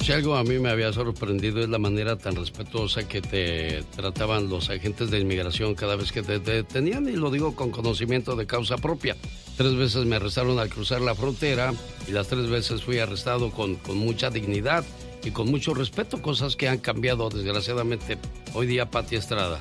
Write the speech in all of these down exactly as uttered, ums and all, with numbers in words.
Si algo a mí me había sorprendido es la manera tan respetuosa que te trataban los agentes de inmigración cada vez que te detenían, y lo digo con conocimiento de causa propia. Tres veces me arrestaron al cruzar la frontera y las tres veces fui arrestado con, con mucha dignidad y con mucho respeto, cosas que han cambiado desgraciadamente hoy día, Pati Estrada.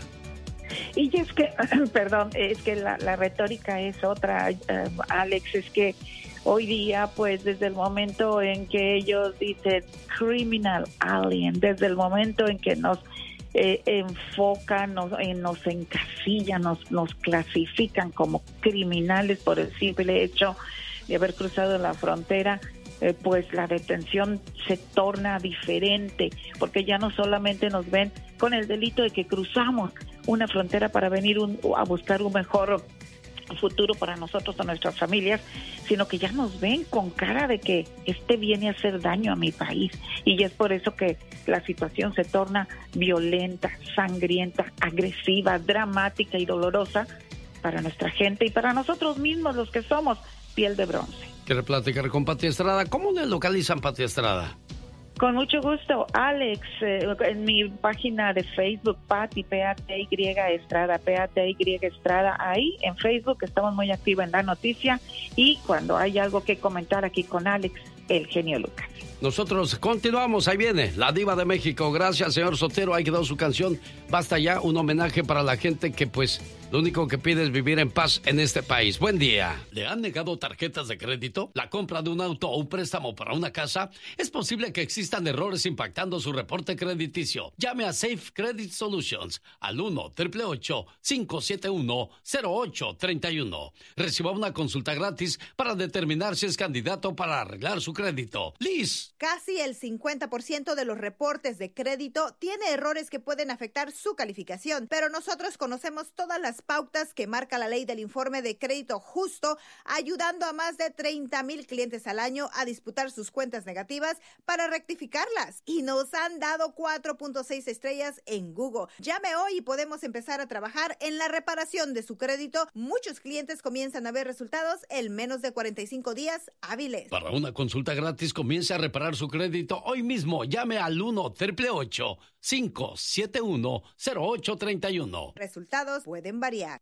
Y es que, perdón, es que la, la retórica es otra, uh, Alex, es que hoy día, pues desde el momento en que ellos dicen criminal alien, desde el momento en que nos eh, enfocan, nos, eh, nos encasillan, nos, nos clasifican como criminales por el simple hecho de haber cruzado la frontera, eh, pues la detención se torna diferente, porque ya no solamente nos ven con el delito de que cruzamos una frontera para venir un, a buscar un mejor futuro para nosotros o nuestras familias, sino que ya nos ven con cara de que este viene a hacer daño a mi país, y ya es por eso que la situación se torna violenta, sangrienta, agresiva, dramática y dolorosa para nuestra gente y para nosotros mismos, los que somos piel de bronce. ¿Quiere platicar con Pati Estrada? ¿Cómo le localizan, Pati Estrada? Con mucho gusto, Alex, eh, en mi página de Facebook, Pati, P A T Y Estrada, P A T Y Estrada, ahí en Facebook estamos muy activos en la noticia, y cuando hay algo que comentar aquí con Alex, el genio Lucas. Nosotros continuamos, ahí viene la diva de México. Gracias, señor Sotero, ahí quedó su canción. Basta ya, un homenaje para la gente que pues lo único que pide es vivir en paz en este país. Buen día. ¿Le han negado tarjetas de crédito? ¿La compra de un auto o un préstamo para una casa? Es posible que existan errores impactando su reporte crediticio. Llame a Safe Credit Solutions al uno, ocho ocho ocho, cinco siete uno, cero ocho tres uno. Reciba una consulta gratis para determinar si es candidato para arreglar su crédito. Liz. Casi el cincuenta por ciento de los reportes de crédito tiene errores que pueden afectar su calificación, pero nosotros conocemos todas las pautas que marca la ley del informe de crédito justo, ayudando a más de treinta mil clientes al año a disputar sus cuentas negativas para rectificarlas. Y nos han dado cuatro punto seis estrellas en Google. Llame hoy y podemos empezar a trabajar en la reparación de su crédito. Muchos clientes comienzan a ver resultados en menos de cuarenta y cinco días hábiles. Para una consulta gratis, comience a reparar su crédito hoy mismo. Llame al uno, ocho ocho ocho, cinco siete uno, cero ocho tres uno. Resultados pueden variar.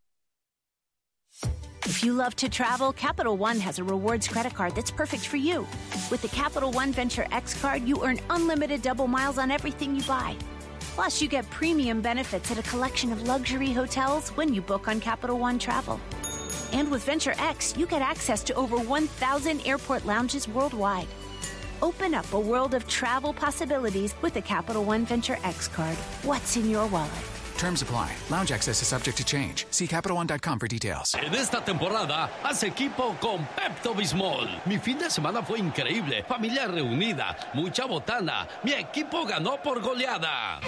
If you love to travel, Capital One has a rewards credit card that's perfect for you. With the Capital One Venture X card, you earn unlimited double miles on everything you buy. Plus, you get premium benefits at a collection of luxury hotels when you book on Capital One Travel. And with Venture X, you get access to over one thousand airport lounges worldwide. Open up a world of travel possibilities with the Capital One Venture X card. What's in your wallet? Terms apply. Lounge access is subject to change. See Capital One dot com for details. En esta temporada, haz equipo con Pepto-Bismol. Mi fin de semana fue increíble. Familia reunida, mucha botana. Mi equipo ganó por goleada.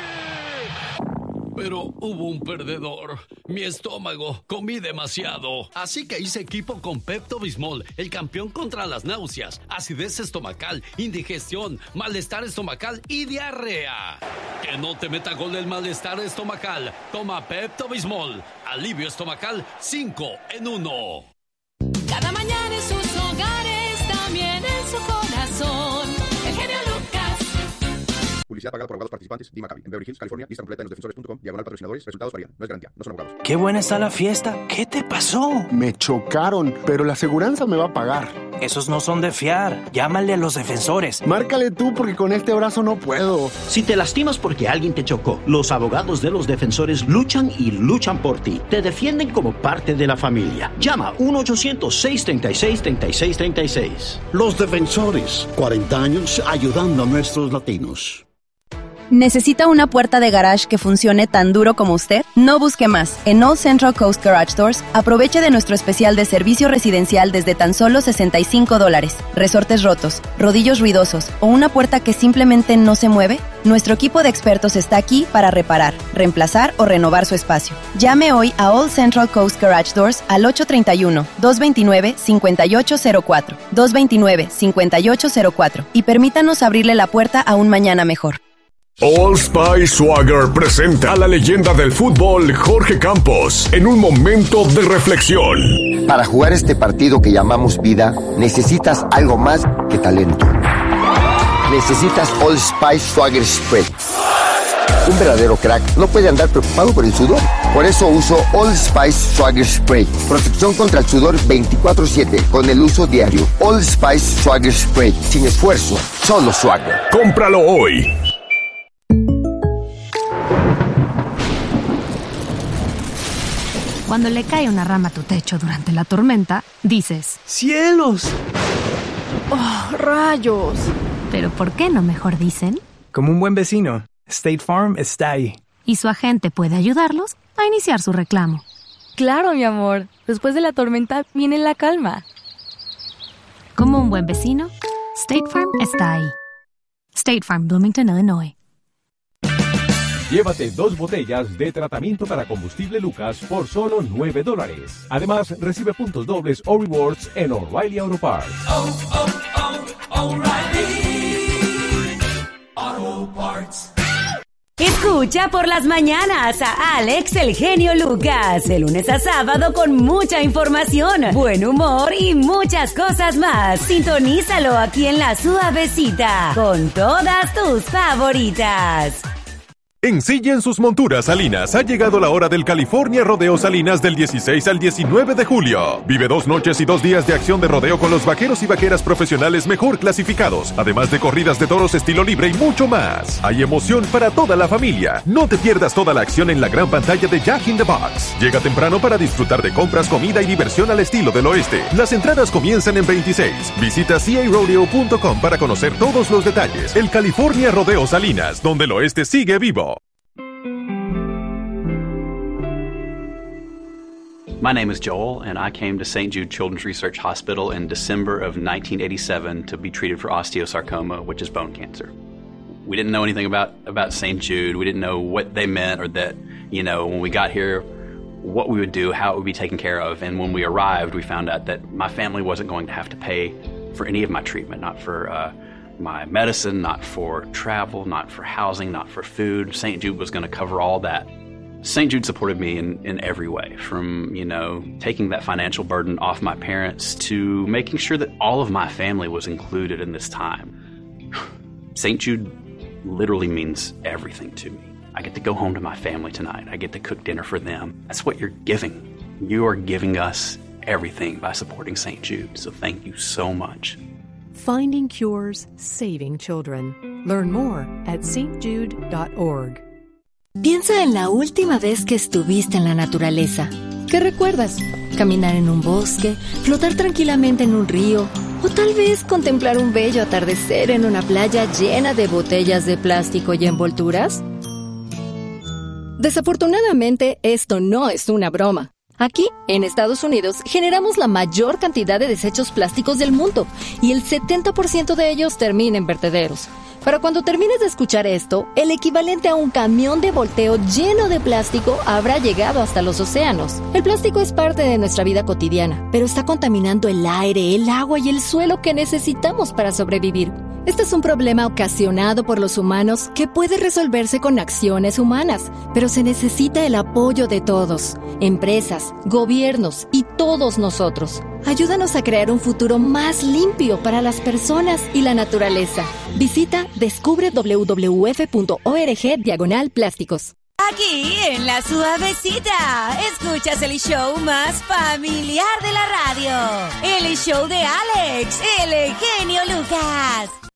Pero hubo un perdedor. Mi estómago. Comí demasiado. Así que hice equipo con Pepto-Bismol, el campeón contra las náuseas, acidez estomacal, indigestión, malestar estomacal y diarrea. Que no te meta gol el malestar estomacal. Toma Pepto-Bismol. Alivio estomacal cinco en uno. Cada mañana en sus hogares, también en su corazón. El genio Lucas. Publicidad pagada por abogados participantes. D. Maccabi. En Beverly Hills, California. Lista completa en los defensores punto com. Diagonal patrocinadores. Resultados varían. No es garantía. No son abogados. Qué buena está la fiesta. ¿Qué te pasó? Me chocaron, pero la aseguranza me va a pagar. Esos no son de fiar. Llámale a los defensores. Márcale tú, porque con este brazo no puedo. Si te lastimas porque alguien te chocó, los abogados de los defensores luchan y luchan por ti. Te defienden como parte de la familia. Llama uno ochocientos, seis treinta y seis, treinta y seis treinta y seis. Los defensores. cuarenta años ayudando a nuestros latinos. ¿Necesita una puerta de garage que funcione tan duro como usted? No busque más. En All Central Coast Garage Doors, aproveche de nuestro especial de servicio residencial desde tan solo sesenta y cinco dólares. Resortes rotos, rodillos ruidosos o una puerta que simplemente no se mueve. Nuestro equipo de expertos está aquí para reparar, reemplazar o renovar su espacio. Llame hoy a All Central Coast Garage Doors al ocho tres uno, dos dos nueve, cinco ocho cero cuatro, dos dos nueve, cinco ocho cero cuatro y permítanos abrirle la puerta a un mañana mejor. All Spice Swagger presenta a la leyenda del fútbol Jorge Campos en un momento de reflexión. Para jugar este partido que llamamos vida, necesitas algo más que talento. necesitas Old Spice Swagger Spray. Un verdadero crack no puede andar preocupado por el sudor. Por eso uso Old Spice Swagger Spray. Protección contra el sudor veinticuatro siete con el uso diario. Old Spice Swagger Spray. Sin esfuerzo, solo Swagger. ¡Cómpralo hoy! Cuando le cae una rama a tu techo durante la tormenta, dices: ¡Cielos! ¡Oh, rayos! Pero ¿por qué no mejor dicen? Como un buen vecino, State Farm está ahí. Y su agente puede ayudarlos a iniciar su reclamo. Claro, mi amor. Después de la tormenta viene la calma. Como un buen vecino, State Farm está ahí. State Farm, Bloomington, Illinois. Llévate dos botellas de tratamiento para combustible Lucas por solo nueve dólares. Además, recibe puntos dobles o rewards en O'Reilly Auto Parts. Oh, oh, oh, O'Reilly Auto Parts. Escucha por las mañanas a Alex el genio Lucas, de lunes a sábado con mucha información, buen humor y muchas cosas más. Sintonízalo aquí en La Suavecita, con todas tus favoritas. En Silla en sus monturas Salinas ha llegado la hora del California Rodeo Salinas del dieciséis al diecinueve de julio. Vive dos noches y dos días de acción de rodeo con los vaqueros y vaqueras profesionales mejor clasificados, además de corridas de toros estilo libre y mucho más. Hay emoción para toda la familia. No te pierdas toda la acción en la gran pantalla de Jack in the Box. Llega temprano para disfrutar de compras, comida y diversión al estilo del oeste. Las entradas comienzan en veintiséis. Visita C A rodeo punto com para conocer todos los detalles. El California Rodeo Salinas, donde el oeste sigue vivo. My name is Joel, and I came to Saint Jude Children's Research Hospital in December of nineteen eighty-seven to be treated for osteosarcoma, which is bone cancer. We didn't know anything about, about Saint Jude. We didn't know what they meant, or that, you know, when we got here, what we would do, how it would be taken care of. And when we arrived, we found out that my family wasn't going to have to pay for any of my treatment, not for uh, my medicine, not for travel, not for housing, not for food. Saint Jude was going to cover all that. Saint Jude supported me in, in every way, from, you know, taking that financial burden off my parents to making sure that all of my family was included in this time. Saint Jude literally means everything to me. I get to go home to my family tonight. I get to cook dinner for them. That's what you're giving. You are giving us everything by supporting Saint Jude, so thank you so much. Finding cures, saving children. Learn more at s t jude dot org. Piensa en la última vez que estuviste en la naturaleza. ¿Qué recuerdas? ¿Caminar en un bosque? ¿Flotar tranquilamente en un río? ¿O tal vez contemplar un bello atardecer en una playa llena de botellas de plástico y envolturas? Desafortunadamente, esto no es una broma. Aquí, en Estados Unidos, generamos la mayor cantidad de desechos plásticos del mundo y el setenta por ciento de ellos termina en vertederos. Para cuando termines de escuchar esto, el equivalente a un camión de volteo lleno de plástico habrá llegado hasta los océanos. El plástico es parte de nuestra vida cotidiana, pero está contaminando el aire, el agua y el suelo que necesitamos para sobrevivir. Este es un problema ocasionado por los humanos que puede resolverse con acciones humanas, pero se necesita el apoyo de todos, empresas, gobiernos y todos nosotros. Ayúdanos a crear un futuro más limpio para las personas y la naturaleza. Visita descubre w w f punto org diagonal plásticos. Aquí en La Suavecita, escuchas el show más familiar de la radio. El show de Alex, el genio Lucas.